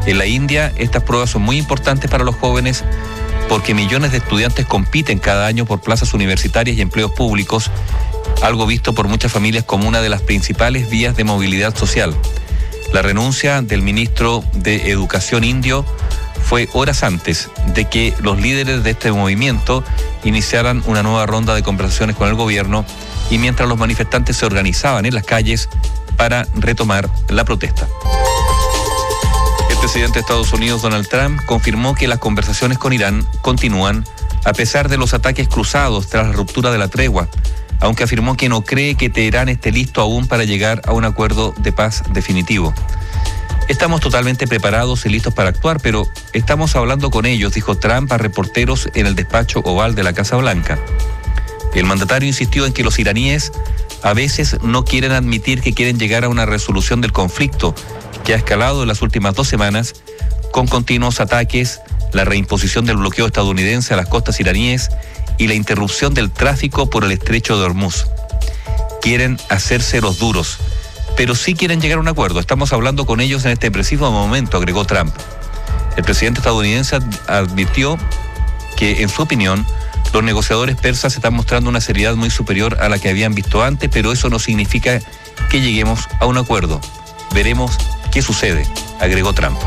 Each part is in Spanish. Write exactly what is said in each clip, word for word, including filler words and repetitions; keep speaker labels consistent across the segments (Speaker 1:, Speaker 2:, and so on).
Speaker 1: En la India, estas pruebas son muy importantes para los jóvenes porque millones de estudiantes compiten cada año por plazas universitarias y empleos públicos, algo visto por muchas familias como una de las principales vías de movilidad social. La renuncia del ministro de Educación indio fue horas antes de que los líderes de este movimiento iniciaran una nueva ronda de conversaciones con el gobierno y mientras los manifestantes se organizaban en las calles para retomar la protesta. El presidente de Estados Unidos, Donald Trump, confirmó que las conversaciones con Irán continúan a pesar de los ataques cruzados tras la ruptura de la tregua, aunque afirmó que no cree que Teherán esté listo aún para llegar a un acuerdo de paz definitivo. Estamos totalmente preparados y listos para actuar, pero estamos hablando con ellos, dijo Trump a reporteros en el despacho oval de la Casa Blanca. El mandatario insistió en que los iraníes a veces no quieren admitir que quieren llegar a una resolución del conflicto, que ha escalado en las últimas dos semanas con continuos ataques, la reimposición del bloqueo estadounidense a las costas iraníes y la interrupción del tráfico por el estrecho de Hormuz. Quieren hacerse los duros, pero sí quieren llegar a un acuerdo. Estamos hablando con ellos en este preciso momento, agregó Trump. El presidente estadounidense advirtió que, en su opinión, los negociadores persas están mostrando una seriedad muy superior a la que habían visto antes, pero eso no significa que lleguemos a un acuerdo. Veremos qué sucede, agregó Trump.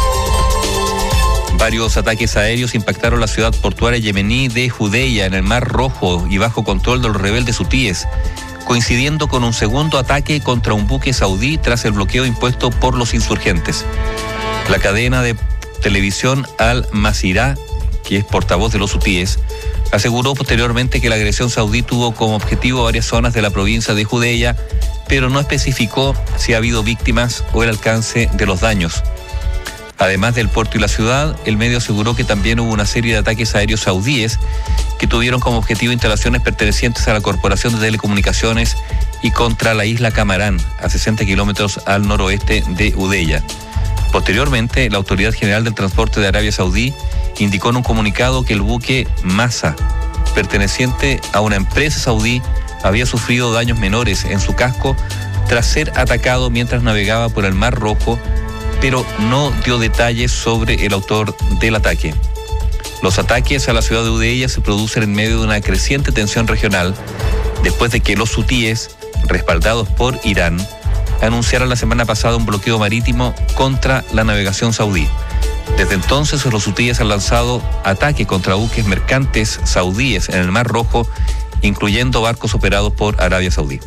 Speaker 1: Varios ataques aéreos impactaron la ciudad portuaria yemení de Judeya en el Mar Rojo y bajo control de los rebeldes hutíes, coincidiendo con un segundo ataque contra un buque saudí tras el bloqueo impuesto por los insurgentes. La cadena de televisión Al Masirah, que es portavoz de los hutíes, aseguró posteriormente que la agresión saudí tuvo como objetivo varias zonas de la provincia de Judeya, pero no especificó si ha habido víctimas o el alcance de los daños. Además del puerto y la ciudad, el medio aseguró que también hubo una serie de ataques aéreos saudíes que tuvieron como objetivo instalaciones pertenecientes a la Corporación de Telecomunicaciones y contra la isla Camarán, a sesenta kilómetros al noroeste de Udeya. Posteriormente, la Autoridad General del Transporte de Arabia Saudí indicó en un comunicado que el buque Masa, perteneciente a una empresa saudí, había sufrido daños menores en su casco tras ser atacado mientras navegaba por el Mar Rojo, pero no dio detalles sobre el autor del ataque. Los ataques a la ciudad de Udeya se producen en medio de una creciente tensión regional después de que los hutíes, respaldados por Irán, anunciaron la semana pasada un bloqueo marítimo contra la navegación saudí. Desde entonces, los hutíes han lanzado ataques contra buques mercantes saudíes en el Mar Rojo, incluyendo barcos operados por Arabia Saudí.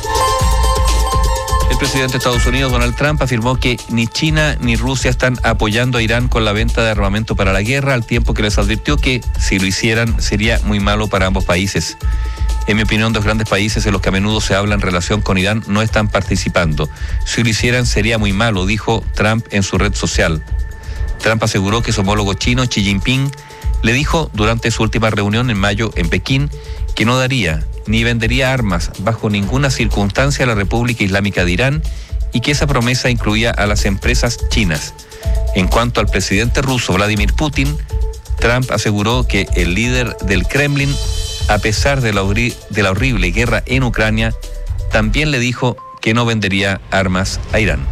Speaker 1: El presidente de Estados Unidos, Donald Trump, afirmó que ni China ni Rusia están apoyando a Irán con la venta de armamento para la guerra, al tiempo que les advirtió que, si lo hicieran, sería muy malo para ambos países. En mi opinión, dos grandes países en los que a menudo se habla en relación con Irán no están participando. Si lo hicieran, sería muy malo, dijo Trump en su red social. Trump aseguró que su homólogo chino, Xi Jinping, le dijo durante su última reunión en mayo en Pekín que no daría ni vendería armas bajo ninguna circunstancia a la República Islámica de Irán y que esa promesa incluía a las empresas chinas. En cuanto al presidente ruso Vladimir Putin, Trump aseguró que el líder del Kremlin, a pesar de la, horri- de la horrible guerra en Ucrania, también le dijo que no vendería armas a Irán.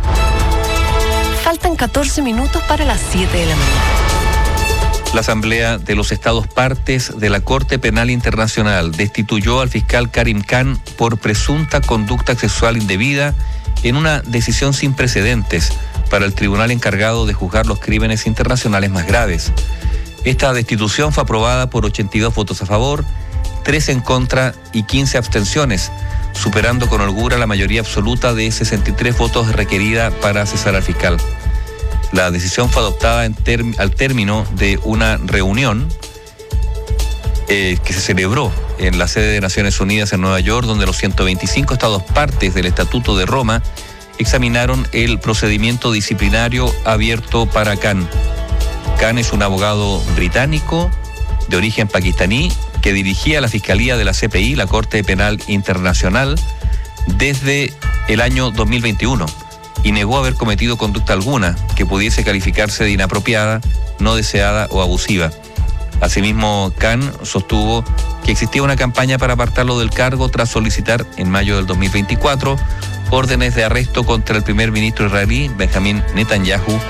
Speaker 2: Faltan catorce minutos para las siete de la mañana.
Speaker 1: La Asamblea de los Estados Partes de la Corte Penal Internacional destituyó al fiscal Karim Khan por presunta conducta sexual indebida en una decisión sin precedentes para el tribunal encargado de juzgar los crímenes internacionales más graves. Esta destitución fue aprobada por ochenta y dos votos a favor, tres en contra y quince abstenciones, superando con holgura la mayoría absoluta de sesenta y tres votos requerida para cesar al fiscal. La decisión fue adoptada en term- al término de una reunión eh, que se celebró en la sede de Naciones Unidas en Nueva York, donde los ciento veinticinco estados partes del Estatuto de Roma examinaron el procedimiento disciplinario abierto para Khan. Khan es un abogado británico de origen pakistaní que dirigía la Fiscalía de la C P I, la Corte Penal Internacional, desde el año dos mil veintiuno. Y negó haber cometido conducta alguna que pudiese calificarse de inapropiada, no deseada o abusiva. Asimismo, Khan sostuvo que existía una campaña para apartarlo del cargo tras solicitar en mayo del dos mil veinticuatro órdenes de arresto contra el primer ministro israelí, Benjamín Netanyahu,